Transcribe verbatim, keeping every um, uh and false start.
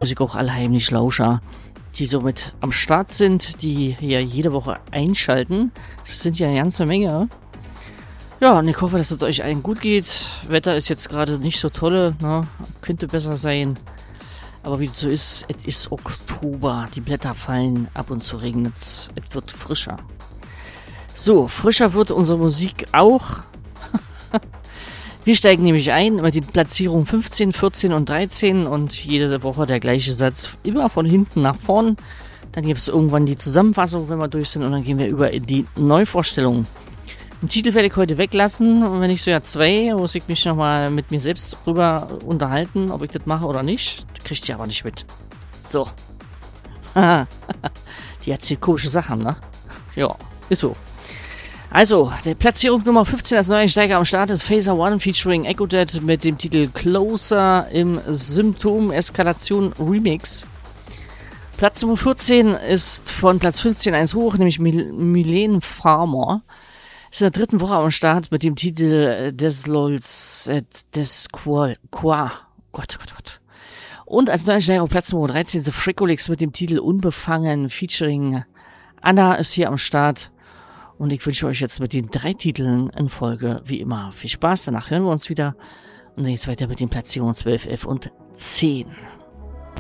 Musik auch alle heimlich Lauscher, die so mit am Start sind, die hier jede Woche einschalten. Das sind ja eine ganze Menge. Ja, und ich hoffe, dass es euch allen gut geht. Wetter ist jetzt gerade nicht so toll, ne? Könnte besser sein. Aber wie es so ist, es ist Oktober. Die Blätter fallen, ab und zu regnet es. Es wird frischer. So, frischer wird unsere Musik auch. Wir steigen nämlich ein mit den Platzierungen fünfzehn, vierzehn und dreizehn und jede Woche der gleiche Satz, immer von hinten nach vorn. Dann gibt es irgendwann die Zusammenfassung, wenn wir durch sind, und dann gehen wir über in die Neuvorstellung. Den Titel werde ich heute weglassen, und wenn ich so ja zwei, muss ich mich nochmal mit mir selbst drüber unterhalten, ob ich das mache oder nicht. Das kriegt ihr aber nicht mit. So. Die erzählt komische Sachen, ne? Ja, ist so. Also, der Platzierung Nummer fünfzehn als Neueinsteiger am Start ist Phaser One featuring Echo Dead mit dem Titel Closer im Symptom-Eskalation Remix. Platz Nummer vierzehn ist von Platz fünfzehn eins hoch, nämlich Mil- Milene Farmer. Ist in der dritten Woche am Start mit dem Titel Des Lols, äh, des Qual, Qua, Gott, Gott, Gott. Und als Neueinsteiger auf Platz Nummer dreizehn The Freakolix mit dem Titel Unbefangen featuring Anna ist hier am Start. Und ich wünsche euch jetzt mit den drei Titeln in Folge wie immer viel Spaß. Danach hören wir uns wieder. Und dann geht's weiter mit den Platzierungen zwölf, elf und zehn.